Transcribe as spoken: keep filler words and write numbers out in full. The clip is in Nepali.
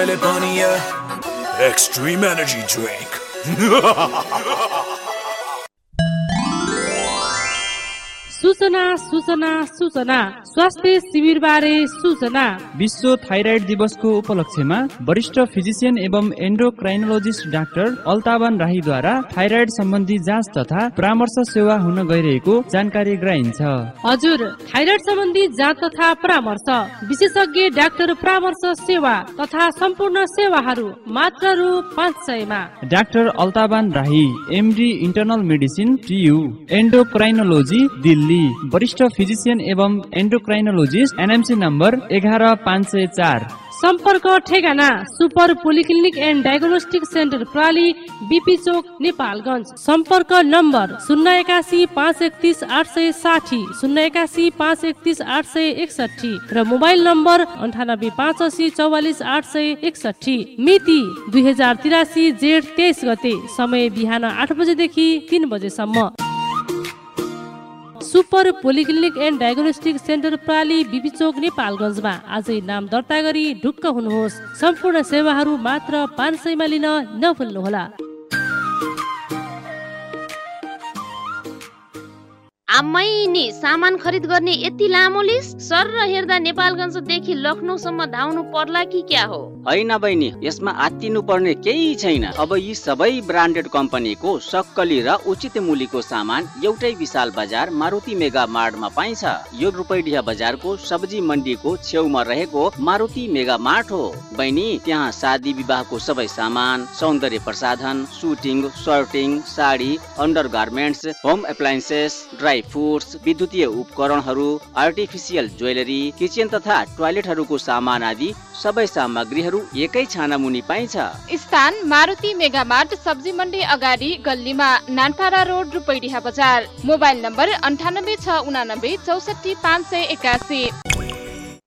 मैले पनि एक्सट्रीम एनर्जी ड्रिंक। सूचना सूचना सूचना स्वास्थ्य शिविर बारे सूचना। विश्व थाइराइड दिवसको उपलक्ष्यमा वरिष्ठ फिजिशियन एवं एन्डोक्राइनोलोजिस्ट डाक्टर अल्ताबान राहीद्वारा थाइराइड सम्बन्धी जाँच तथा परामर्श सेवा हुन गइरहेको जानकारी गराइन्छ। हजुर, थाइराइड सम्बन्धी जाँच तथा परामर्श, विशेषज्ञ डाक्टर परामर्श सेवा तथा सम्पूर्ण सेवाहरू मात्र रु पाँच सयमा। डाक्टर अल्ताबान राही, MD internal medicine TU, एन्डोक्राइनोलोजी Delhi, वरिष्ठ फिजिशियन एवं एन्डोक्राइनोलोजिस्ट, एनएमसी नम्बर एघार पाँच सय चार। सम्पर्क ठेगाना super polyclinic and diagnostic centre प्राली, BP चोक, नेपालगञ्ज। सम्पर्क नम्बर शून्य एकासी पाँच एकतिस आठ सय साठी, शून्य एकासी पाँच एकतिस आठ सय एकसठी र मोबाइल नम्बर अन्ठानब्बे पाँच असी चौवालिस आठ सय एकसठी। मिति दुई हजार तिरासी जेठ तेइस गते। समय बिहान आठ बजेदेखि तीन बजेसम्म। Super polyclinic and diagnostic centre प्राली, BP चोक, नेपालगञ्जमा आजै नाम दर्ता गरी ढुक्क हुनुहोस्। सम्पूर्ण सेवाहरू मात्र पाँच सयमा लिन नभुल्नुहोला। आम्मै नि सामान खरिद गर्ने यति लामो लिस्ट? सर र हेर्दा नेपालगञ्जदेखि लखनऊसम्म धाउनु पर्ला कि क्या हो? हैन बहिनी, यसमा आत्तिनु पर्ने केही छैन। अब यी सबै ब्रान्डेड कम्पनीको सक्कली र उचित मूल्यको सामान एउटै विशाल बजार मारुति मेगा मार्टमा पाइन्छ। यो रूपैडिया बजारको सब्जी मण्डीको छेउमा रहेको मारुति मेगा मार्ट हो। बहिनी, त्यहाँ शादी विवाहको सबै सामान, सौन्दर्य प्रसाधन, shooting, shirting, sari, under garments, home appliances, dry foods, विद्युतीय उपकरणहरू, आर्टिफिसियल ज्वेलरी, किचन तथा टोयलेटहरूको सामान आदि सबै सामग्रीहरू एकै छाना मुनि पाइन्छ। स्थान मारुति मेगा मार्ट, सब्जी मण्डी अगाडि गल्लीमा, नानपाडा रोड, रूपैडिया बजार। मोबाइल नम्बर अन्ठानब्बे छ उनानब्बे चौसठी पाँच सय एकासी।